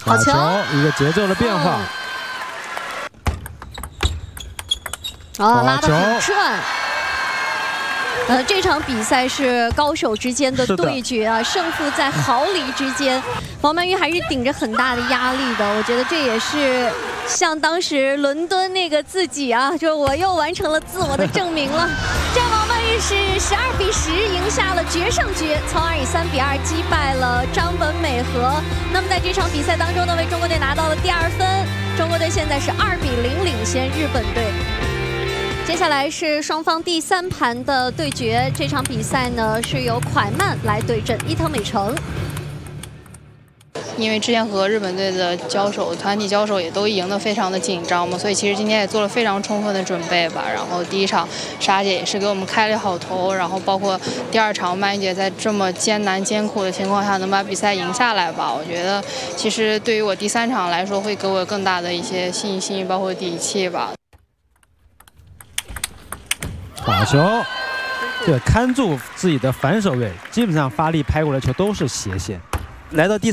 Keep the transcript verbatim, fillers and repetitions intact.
好球，一个节奏的变化。 啊，拉得很转。 呃，这场比赛是高手之间的对决啊，胜负在毫厘之间。王曼玉还是顶着很大的压力的，我觉得这也是像当时伦敦那个自己啊，就我又完成了自我的证明了。这王曼玉是十二比十赢下了决胜局，从而以三比二击败了张本美和。那么在这场比赛当中呢，为中国队拿到了第二分，中国队现在是二比零领先日本队。 接下来是双方第三盘的对决，这场比赛呢是由蒯曼来对阵伊藤美诚。 因为之前和日本队的交手，团体交手也都赢得非常的紧张嘛，所以其实今天也做了非常充分的准备吧。然后第一场莎姐也是给我们开了好头，然后包括第二场曼玉姐在这么艰难艰苦的情况下能把比赛赢下来吧，我觉得其实对于我第三场来说会给我更大的一些信心，包括底气吧。 好球，对，看住自己的反手位，基本上发力拍过来球都是斜线。来到第